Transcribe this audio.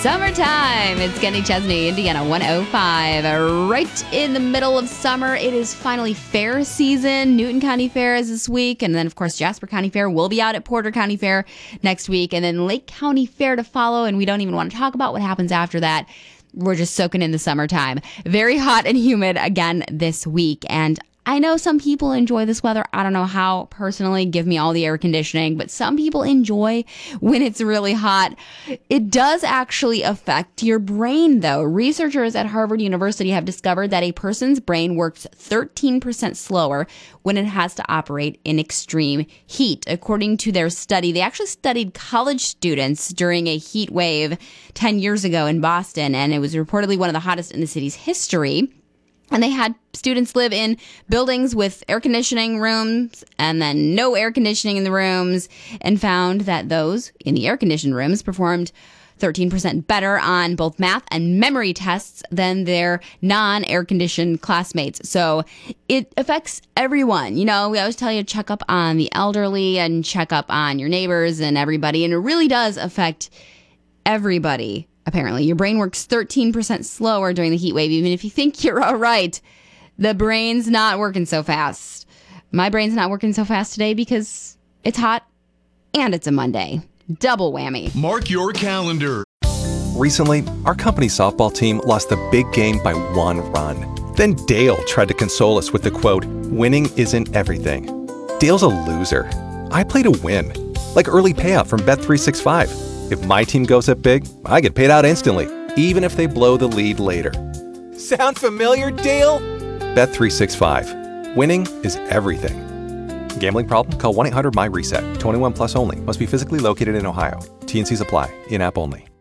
Summertime. It's Kenny Chesney, Indiana 105. Right in the middle of summer. It is finally fair season. Newton County Fair is this week. And then, of course, Jasper County Fair will be out at Porter County Fair next week. And then Lake County Fair to follow. And we don't even want to talk about what happens after that. We're just soaking in the summertime. Very hot and humid again this week. And I know some people enjoy this weather. I don't know how personally, give me all the air conditioning, but some people enjoy when it's really hot. It does actually affect your brain though. Researchers at Harvard University have discovered that a person's brain works 13% slower when it has to operate in extreme heat. According to their study, they actually studied college students during a heat wave 10 years ago in Boston, and it was reportedly one of the hottest in the city's history. And they had students live in buildings with air conditioning rooms and then no air conditioning in the rooms, and found that those in the air conditioned rooms performed 13% better on both math and memory tests than their non-air conditioned classmates. So it affects everyone. You know, we always tell you to check up on the elderly and check up on your neighbors and everybody. And it really does affect everybody. Apparently, your brain works 13% slower during the heat wave, even if you think you're all right. The brain's not working so fast. My brain's not working so fast today because it's hot and it's a Monday. Double whammy. Mark your calendar. Recently, our company softball team lost the big game by 1 run. Then Dale tried to console us with the quote, "Winning isn't everything." Dale's a loser. I play to win. Like early payout from Bet365. If my team goes up big, I get paid out instantly, even if they blow the lead later. Sound familiar, Dale? Bet365. Winning is everything. Gambling problem? Call 1-800-MY-RESET. 21 plus only. Must be physically located in Ohio. T&Cs apply. In-app only.